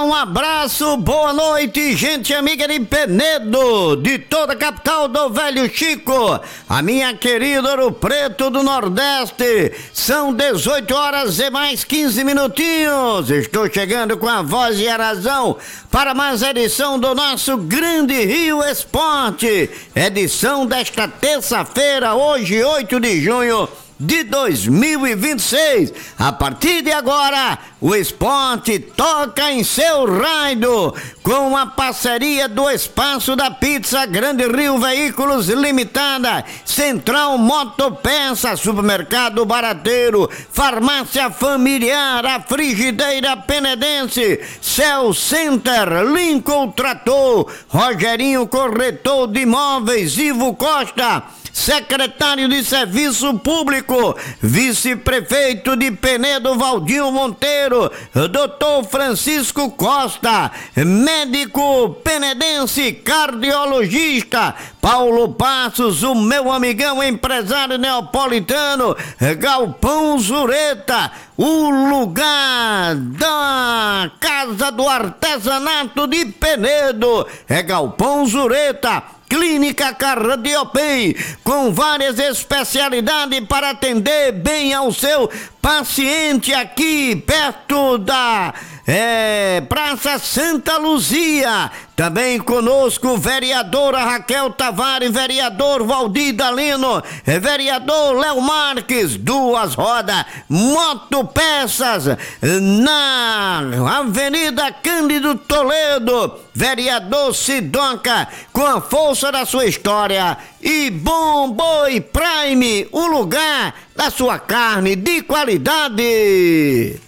um abraço, boa noite, gente amiga de Penedo, de toda a capital do Velho Chico, a minha querida Ouro Preto do Nordeste. São 18 horas e mais 15 minutinhos. Estou chegando com a voz e a razão para mais edição do nosso Grande Rio Esporte. Edição desta terça-feira, hoje, 8 de junho de 2026. A partir de agora, o esporte toca em seu raio com a parceria do Espaço da Pizza, Grande Rio Veículos Limitada, Central Motopeça, Supermercado Barateiro, Farmácia Familiar, a Frigideira Penedense, Cell Center, Lincoln Trator, Rogerinho Corretor de Imóveis, Ivo Costa, secretário de Serviço Público, vice-prefeito de Penedo, Valdinho Monteiro, doutor Francisco Costa, médico penedense, cardiologista, Paulo Passos, o meu amigão empresário neapolitano, Galpão Zureta, o lugar da Casa do Artesanato de Penedo, é Galpão Zureta. Clínica Cardiopem, com várias especialidades para atender bem ao seu paciente aqui perto da Praça Santa Luzia. Também conosco vereadora Raquel Tavares, vereador Valdir Dalino, vereador Léo Marques, Duas Rodas Motopeças, na Avenida Cândido Toledo, vereador Sidoca, com a força da sua história, e Bom Boi Prime, o lugar da sua carne de qualidade.